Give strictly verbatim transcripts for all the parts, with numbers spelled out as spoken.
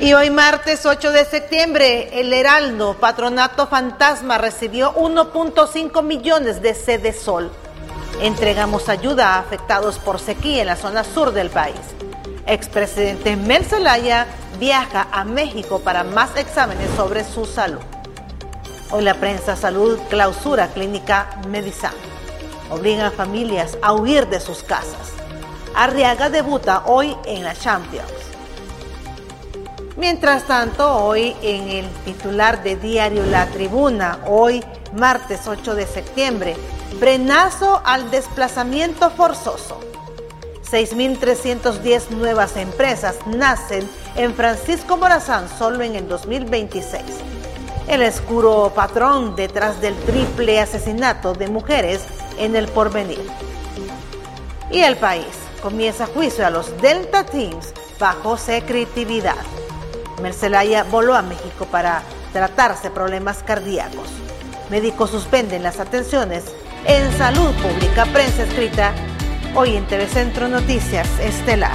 Y hoy martes ocho de septiembre, el Heraldo, Patronato Fantasma, recibió uno punto cinco millones de Cedesol. Entregamos ayuda a afectados por sequía en la zona sur del país. Expresidente Mel Zelaya viaja a México para más exámenes sobre su salud. Hoy la prensa salud clausura clínica Medizan. Obligan a familias a huir de sus casas. Arriaga debuta hoy en la Champions. Mientras tanto, hoy en el titular de diario La Tribuna, hoy martes ocho de septiembre, frenazo al desplazamiento forzoso. seis mil trescientas diez nuevas empresas nacen en Francisco Morazán solo en el dos mil veintiséis. El oscuro patrón detrás del triple asesinato de mujeres en El Porvenir. Y El País comienza juicio a los Delta Teams bajo secretividad. Mel Zelaya voló a México para tratarse problemas cardíacos. Médicos suspenden las atenciones en salud pública. Prensa escrita hoy en T V Centro Noticias Estelar.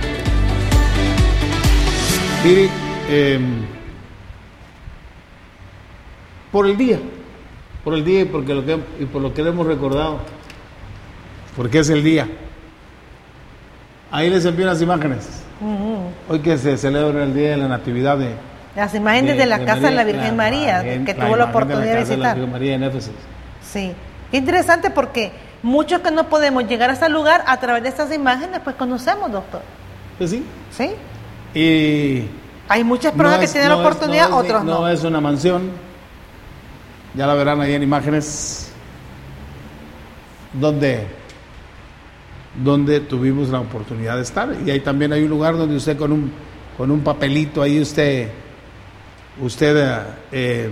Mire, eh, por el día, por el día y, porque lo que, y por lo que le hemos recordado, porque es el día. Ahí les envío unas imágenes. Uh-huh. Hoy que se celebra el Día de la Natividad de... Las imágenes de, de la de Casa María, de la Virgen la, María, la, que la tuvo la oportunidad de, la de visitar. De la Virgen María en Éfeso. Sí, qué interesante porque muchos que no podemos llegar a ese lugar, a través de estas imágenes, pues conocemos, doctor. Pues sí. Sí. Y... hay muchas personas no que es, tienen no la oportunidad, es, no otros es, no. No es una mansión, ya la verán ahí en imágenes, donde... donde tuvimos la oportunidad de estar. Y ahí también hay un lugar donde usted con un con un papelito ahí usted usted eh,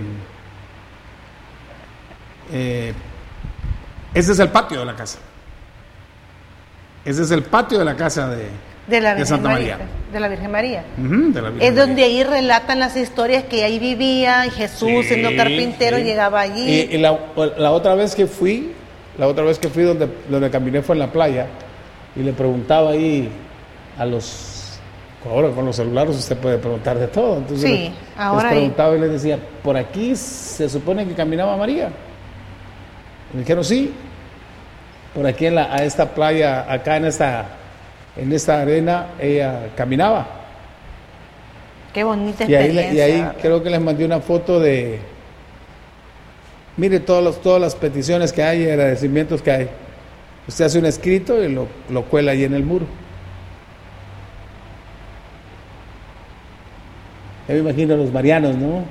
eh, ese es el patio de la casa. Ese es el patio de la casa de, de, la de Santa María, María. De la Virgen María. Uh-huh, de la Virgen es donde María. Ahí relatan las historias que ahí vivía y Jesús, sí, siendo carpintero, sí. Llegaba allí. Y, y la, la otra vez que fui, la otra vez que fui donde, donde caminé fue en la playa. Y le preguntaba ahí a los... ahora con los celulares usted puede preguntar de todo. Entonces sí, les, ahora les preguntaba ahí. Y les decía, ¿por aquí se supone que caminaba María? Y me dijeron, sí. Por aquí en la, a esta playa, acá en esta, en esta arena, ella caminaba. Qué bonita y experiencia. Ahí, y ahí creo que les mandé una foto de... mire todos los, todas las peticiones que hay y agradecimientos que hay. Usted hace un escrito y lo, lo cuela ahí en el muro. Yo me imagino a los marianos, ¿no?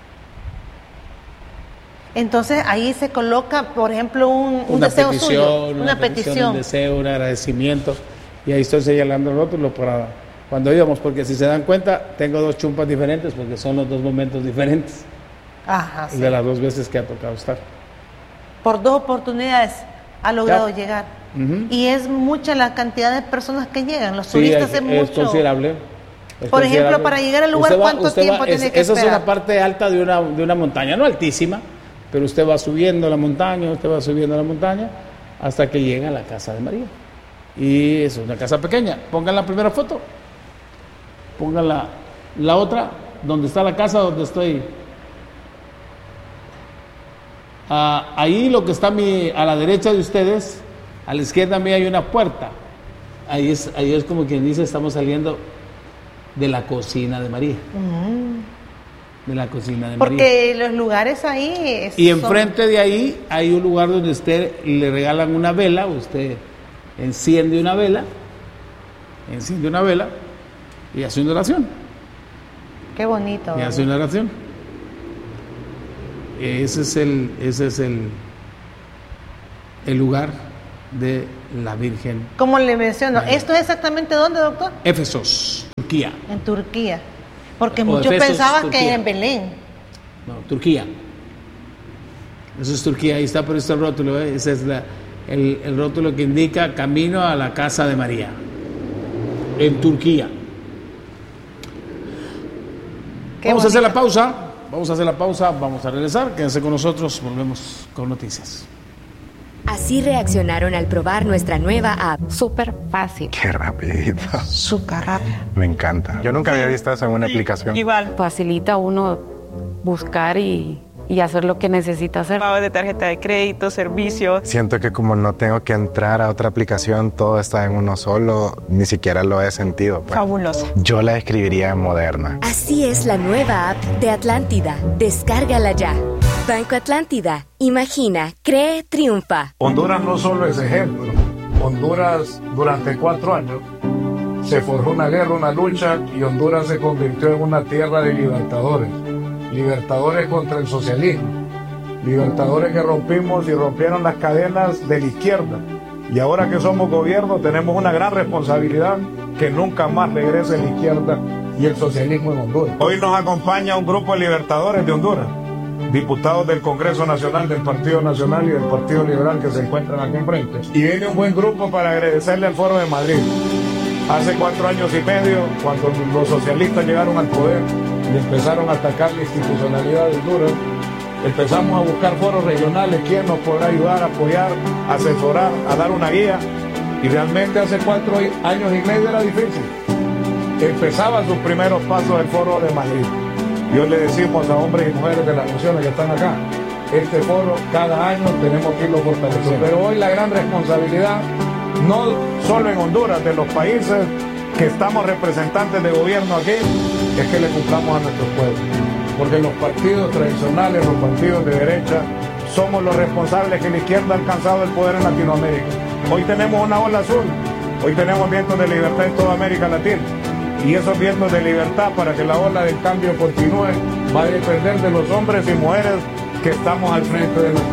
Entonces ahí se coloca, por ejemplo, un, un una deseo petición, suyo, una, una petición, petición, un deseo, un agradecimiento. Y ahí estoy señalando el rótulo para cuando íbamos, porque si se dan cuenta, tengo dos chumpas diferentes porque son los dos momentos diferentes. Ajá, sí. De las dos veces que ha tocado estar. Por dos oportunidades ha logrado ya. llegar. Uh-huh. Y es mucha la cantidad de personas que llegan. Los turistas sí, es, es mucho. Considerable. Por Es considerable. ejemplo, para llegar al lugar, va, ¿cuánto tiempo va, tiene es, que esa esperar? Esa es una parte alta de una, de una montaña, no altísima, pero usted va subiendo la montaña, usted va subiendo la montaña, hasta que llega a la casa de María. Y es una casa pequeña. Pongan la primera foto. Pongan la, la otra, donde está la casa, donde estoy... Uh, ahí lo que está a, mi, a la derecha de ustedes, a la izquierda mía hay una puerta. Ahí es, ahí es como quien dice, estamos saliendo de la cocina de María. Uh-huh. De la cocina de Porque María. Porque los lugares ahí... Es, y enfrente son... de ahí hay un lugar donde usted le regalan una vela, usted enciende una vela, enciende una vela y hace una oración. Qué bonito. Y hace una oración. Ese es el, ese es el, el lugar de la Virgen. Como le menciono, María. ¿Esto es exactamente dónde, doctor? Éfesos, Turquía. En Turquía. Porque o muchos Efesos, pensaban Turquía. Que era en Belén. No, Turquía. Eso es Turquía, ahí está por este rótulo, ¿eh? Ese es la, el, el rótulo que indica camino a la casa de María. En Turquía. Qué Vamos bonita. a hacer la pausa. Vamos a hacer la pausa, vamos a regresar, quédense con nosotros, volvemos con noticias. Así reaccionaron al probar nuestra nueva app. Súper fácil. Qué rapidito. Súper rápido. Me encanta. Yo nunca había visto eso en una aplicación. Igual. Facilita a uno buscar y, y hacer lo que necesita hacer. Pago de tarjeta de crédito, servicios. Siento que como no tengo que entrar a otra aplicación, todo está en uno solo, ni siquiera lo he sentido. Pues. Fabuloso. Yo la describiría moderna. Así es la nueva app de Atlántida. Descárgala ya. Banco Atlántida. Imagina, cree, triunfa. Honduras no solo es ejemplo. Honduras durante cuatro años se forjó una guerra, una lucha, y Honduras se convirtió en una tierra de libertadores. Libertadores contra el socialismo. Libertadores que rompimos y rompieron las cadenas de la izquierda. Y ahora que somos gobierno tenemos una gran responsabilidad que nunca más regrese la izquierda y el socialismo en Honduras. Hoy nos acompaña un grupo de libertadores de Honduras, diputados del Congreso Nacional, del Partido Nacional y del Partido Liberal que se encuentran aquí enfrente. Y viene un buen grupo para agradecerle al Foro de Madrid. Hace cuatro años y medio, cuando los socialistas llegaron al poder y empezaron a atacar la institucionalidad de Honduras, empezamos a buscar foros regionales, quién nos podrá ayudar, apoyar, asesorar, a dar una guía. Y realmente hace cuatro años y medio era difícil. Empezaba sus primeros pasos el Foro de Madrid. Y hoy le decimos a hombres y mujeres de las naciones que están acá, este foro cada año tenemos que irlo fortaleciendo. Pero hoy la gran responsabilidad, no solo en Honduras, de los países que estamos representantes de gobierno aquí, es que le cumplamos a nuestros pueblos. Porque los partidos tradicionales, los partidos de derecha, somos los responsables que la izquierda ha alcanzado el poder en Latinoamérica. Hoy tenemos una ola azul, hoy tenemos vientos de libertad en toda América Latina. Y esos vientos de libertad, para que la ola del cambio continúe, va a depender de los hombres y mujeres que estamos al frente de nuestro